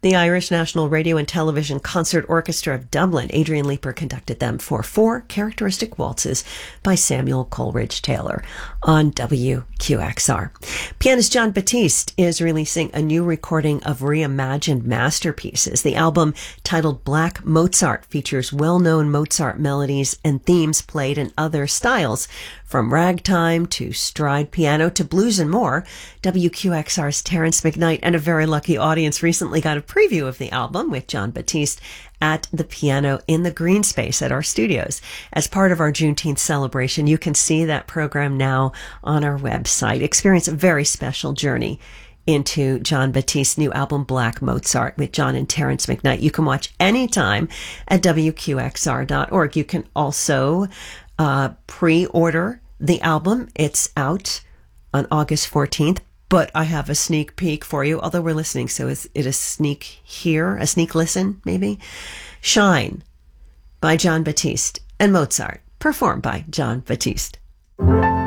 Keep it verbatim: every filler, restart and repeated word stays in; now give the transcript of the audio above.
The Irish National Radio and Television Concert Orchestra of Dublin, Adrian Leeper, conducted them for four characteristic waltzes by Samuel Coleridge Taylor on W Q X R. Pianist Jon Batiste is releasing a new recording of reimagined masterpieces. The album, titled Black Mozart, features well-known Mozart melodies and themes played in other styles, from ragtime to stride piano to blues and more. W Q X R's Terrence McKnight and a very lucky audience recently got a preview of the album with Jon Batiste at the piano in the green space at our studios. As part of our Juneteenth celebration, you can see that program now on our website. Experience a very special journey into Jon Batiste's new album, Black Mozart, with Jon and Terrence McKnight. You can watch anytime at W Q X R dot org. You can also uh, pre-order the album. It's out on August fourteenth, but I have a sneak peek for you, although we're listening, so is it a sneak here, a sneak listen, maybe? Shine by Jon Batiste and Mozart, performed by Jon Batiste.